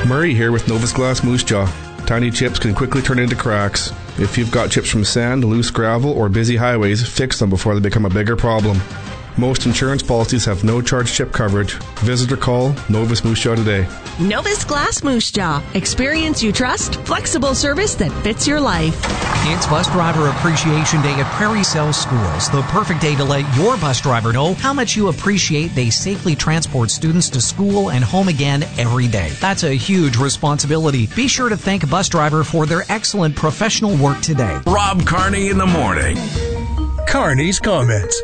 Murray here with Novus Glass Moose Jaw. Tiny chips can quickly turn into cracks. If you've got chips from sand, loose gravel, or busy highways, fix them before they become a bigger problem. Most insurance policies have no-charge chip coverage. Visit or call Novus Moose Jaw today. Novus Glass Moose Jaw. Experience you trust. Flexible service that fits your life. It's Bus Driver Appreciation Day at Prairie South Schools. The perfect day to let your bus driver know how much you appreciate they safely transport students to school and home again every day. That's a huge responsibility. Be sure to thank a bus driver for their excellent professional work today. Rob Carney in the morning. Carney's comments.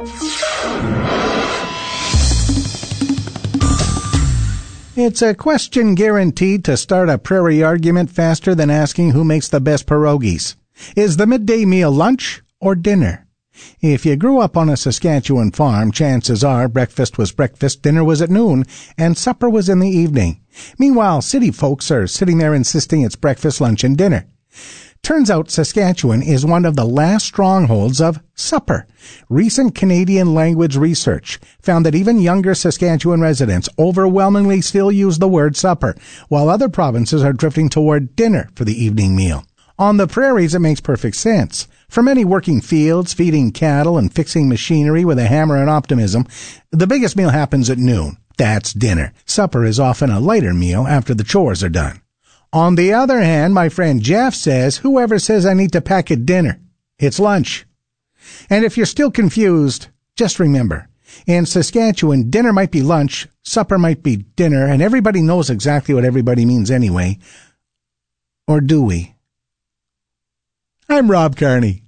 It's a question guaranteed to start a prairie argument faster than asking who makes the best pierogies. Is the midday meal lunch or dinner? If you grew up on a Saskatchewan farm, chances are breakfast was breakfast, dinner was at noon, and supper was in the evening. Meanwhile, city folks are sitting there insisting it's breakfast, lunch, and dinner. Turns out Saskatchewan is one of the last strongholds of supper. Recent Canadian language research found that even younger Saskatchewan residents overwhelmingly still use the word supper, while other provinces are drifting toward dinner for the evening meal. On the prairies, it makes perfect sense. For many working fields, feeding cattle, and fixing machinery with a hammer and optimism, the biggest meal happens at noon. That's dinner. Supper is often a lighter meal after the chores are done. On the other hand, my friend Jeff says, whoever says I need to pack at dinner, it's lunch. And if you're still confused, just remember, in Saskatchewan, dinner might be lunch, supper might be dinner, and everybody knows exactly what everybody means anyway. Or do we? I'm Rob Carney.